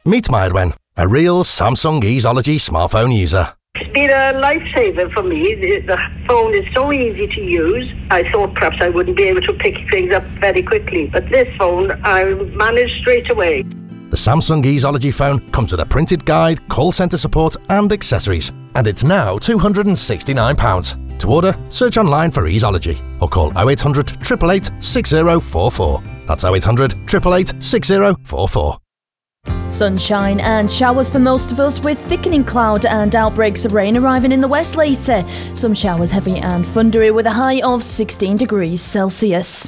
Meet Myrwen, a real Samsung Easeology smartphone user. It's been a lifesaver for me. The phone is so easy to use. I thought perhaps I wouldn't be able to pick things up very quickly, but this phone I managed straight away. The Samsung Easeology phone comes with a printed guide, call centre support and accessories, and it's now £269. To order, search online for Easeology or call 0800 888 6044. That's 0800 888 6044. Sunshine and showers for most of us, with thickening cloud and outbreaks of rain arriving in the west later. Some showers heavy and thundery with a high of 16 degrees Celsius.